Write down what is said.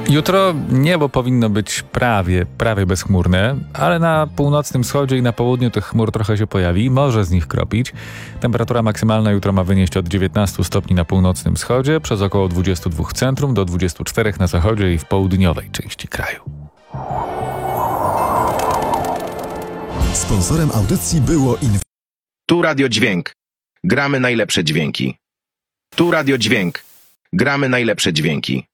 Jutro niebo powinno być prawie bezchmurne, ale na północnym wschodzie i na południu tych chmur trochę się pojawi, może z nich kropić. Temperatura maksymalna jutro ma wynieść od 19 stopni na północnym wschodzie, przez około 22 w centrum, do 24 na zachodzie i w południowej części kraju. Sponsorem audycji było Tu Radio Dźwięk. Gramy najlepsze dźwięki. Tu Radio Dźwięk. Gramy najlepsze dźwięki.